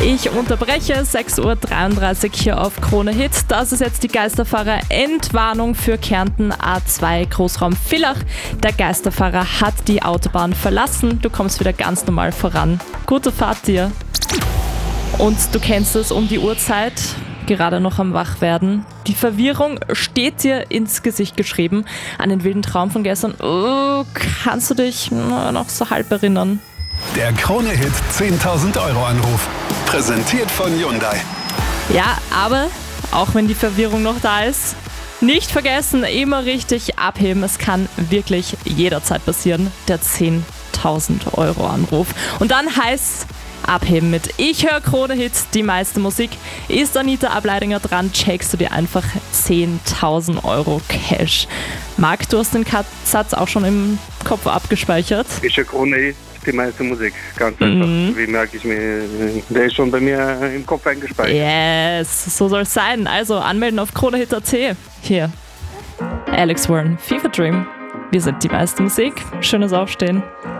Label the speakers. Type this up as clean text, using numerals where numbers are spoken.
Speaker 1: Ich unterbreche 6.33 Uhr hier auf Krone Hit. Das ist jetzt die Geisterfahrer-Entwarnung für Kärnten A2 Großraum Villach. Der Geisterfahrer hat die Autobahn verlassen. Du kommst wieder ganz normal voran. Gute Fahrt dir. Und du kennst es um die Uhrzeit, gerade noch am Wachwerden. Die Verwirrung steht dir ins Gesicht geschrieben. An den wilden Traum von gestern. Oh, kannst du dich noch so halb erinnern?
Speaker 2: Der Krone-Hit 10.000 Euro Anruf. Präsentiert von Hyundai.
Speaker 1: Ja, aber auch wenn die Verwirrung noch da ist, nicht vergessen, immer richtig abheben. Es kann wirklich jederzeit passieren. Der 10.000 Euro Anruf. Und dann heißt abheben mit Ich höre Krone Hit, die meiste Musik. Ist Anita Ableidinger dran, checkst du dir einfach 10.000 Euro Cash. Marc, du hast den Satz auch schon im Kopf abgespeichert.
Speaker 3: Ich höre Krone Hit, die meiste Musik. Ganz einfach. Wie merke ich mir, der ist schon bei mir im Kopf eingespeichert.
Speaker 1: Yes, so soll es sein. Also anmelden auf kronehit.at. Hier, Alex Warren, Fever Dream. Wir sind die meiste Musik. Schönes Aufstehen.